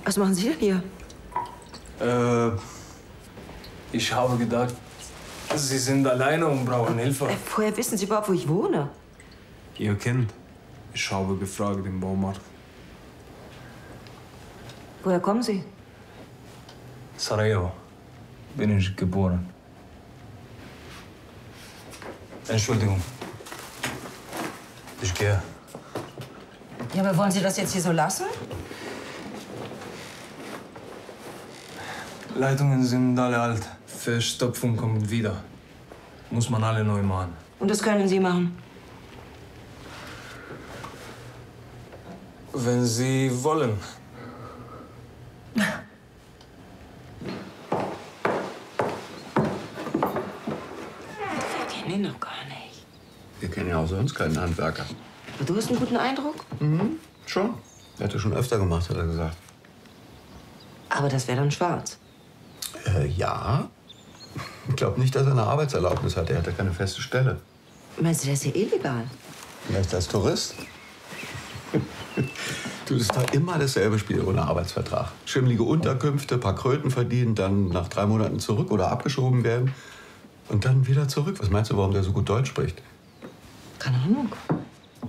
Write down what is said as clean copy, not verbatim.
Was machen Sie denn hier? Ich habe gedacht, Sie sind alleine und brauchen Hilfe. Woher wissen Sie überhaupt, wo ich wohne? Ihr Kind. Ich habe gefragt im Baumarkt. Woher kommen Sie? Sarajevo. Bin ich geboren. Entschuldigung. Ich gehe. Ja, aber wollen Sie das jetzt hier so lassen? Leitungen sind alle alt. Verstopfung kommt wieder. Muss man alle neu machen. Und das können Sie machen? Wenn Sie wollen. Wir kennen ihn noch gar nicht. Wir kennen ja auch sonst keinen Handwerker. Aber du hast einen guten Eindruck? Mhm, schon. Er hat das schon öfter gemacht, hat er gesagt. Aber das wäre dann schwarz. Ja. Ich glaube nicht, dass er eine Arbeitserlaubnis hat. Er hat ja keine feste Stelle. Meinst du, der ist hier illegal? Vielleicht als Tourist? Du, das ist doch immer dasselbe Spiel ohne Arbeitsvertrag. Schimmelige Unterkünfte, paar Kröten verdienen, dann nach 3 Monaten zurück oder abgeschoben werden. Und dann wieder zurück. Was meinst du, warum der so gut Deutsch spricht? Keine Ahnung.